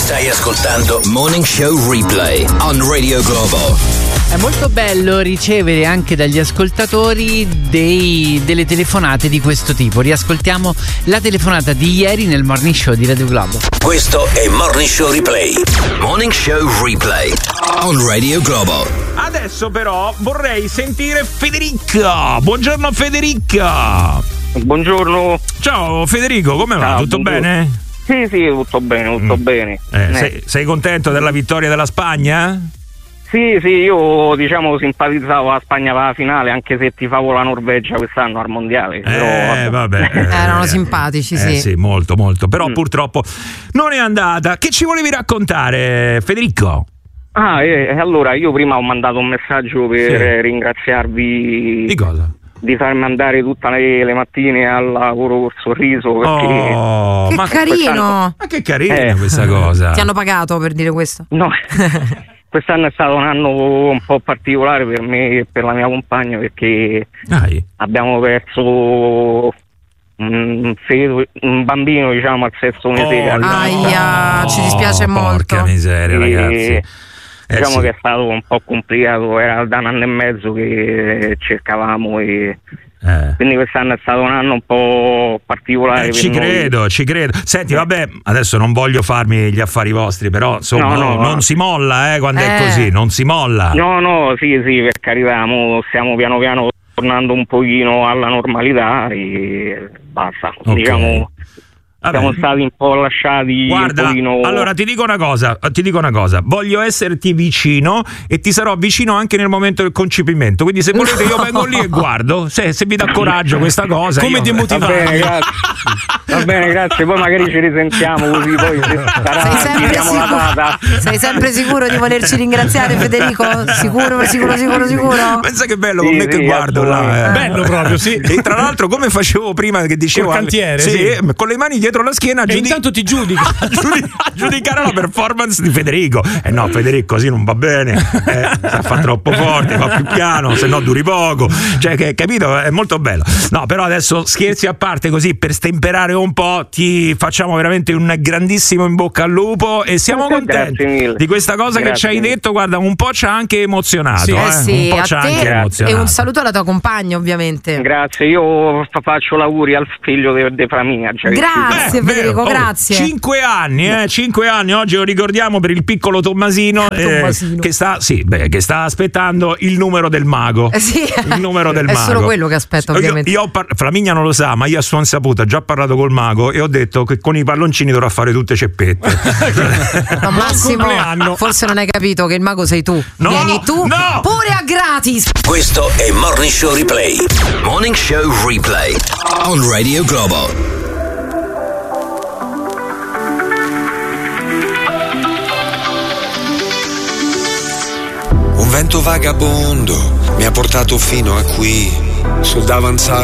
Stai ascoltando Morning Show Replay on Radio Globo. È molto bello ricevere anche dagli ascoltatori delle telefonate di questo tipo. Riascoltiamo la telefonata di ieri nel Morning Show di Radio Globo. Questo è Morning Show Replay. Morning Show Replay on Radio Globo. Adesso però vorrei sentire Federica. Buongiorno Federica. Buongiorno. Ciao Federico, come va? Tutto bene? Sì, tutto bene, tutto bene. Sei contento della vittoria della Spagna? Sì, io simpatizzavo la Spagna per la finale, anche se tifavo la Norvegia quest'anno al mondiale. Però, vabbè. Erano simpatici, sì. Sì, molto. Però purtroppo non è andata. Che ci volevi raccontare, Federico? Allora, io prima ho mandato un messaggio per ringraziarvi. Di cosa? Di farmi andare tutte le mattine al lavoro col sorriso, perché che carino! Ma che carina questa cosa! Ti hanno pagato per dire questo? No. Quest'anno è stato un anno un po' particolare per me e per la mia compagna, perché abbiamo perso un bambino, al sesto mese. Ci dispiace molto. Porca miseria, ragazzi. Che è stato un po' complicato, era da un anno e mezzo che cercavamo quindi quest'anno è stato un anno un po' particolare. Ci credo. Senti, vabbè, adesso non voglio farmi gli affari vostri, però insomma non si molla quando è così, non si molla. No, sì, per carità, stiamo piano piano tornando un pochino alla normalità e basta, siamo stati un po' lasciati. Guarda, un pochino. Allora ti dico una cosa, voglio esserti vicino e ti sarò vicino anche nel momento del concepimento, quindi se volete io vengo lì e guardo, se vi dà coraggio questa cosa. Come demotivare? Va bene, grazie, poi magari ci risentiamo, così poi sei sempre sicuro di volerci ringraziare, Federico? Sicuro? Pensa che bello, con me che guardo là. Bello proprio, sì. E tra l'altro, come facevo prima che dicevo col cantiere, con le mani dietro la schiena, intanto ti giudica a giudicare la performance di Federico. No, Federico così non va bene, fa troppo forte, va più piano, se no duri poco, capito? È molto bello. No, però adesso scherzi a parte, così per stemperare un po' ti facciamo veramente un grandissimo in bocca al lupo e siamo contenti di questa cosa che ci hai detto. Guarda, un po' ci ha anche emozionato, sì, un po' ci ha anche emozionato. E un saluto alla tua compagna, ovviamente. Grazie, io faccio l'auguri al figlio di Flaminia. Grazie Federico, grazie. 5 anni, oggi lo ricordiamo per il piccolo Tommasino, che sta aspettando il numero del mago. Il numero del mago. È solo quello che aspetta, ovviamente. Flaminia non lo sa, ma io a sua insaputa ho già parlato col mago e ho detto che con i palloncini dovrà fare tutte ceppette. No, Massimo, forse non hai capito che il mago sei tu. Vieni tu pure a gratis. Questo è Morning Show Replay. Morning Show Replay on Radio Globo. Un vento vagabondo mi ha portato fino a qui, sul davanzale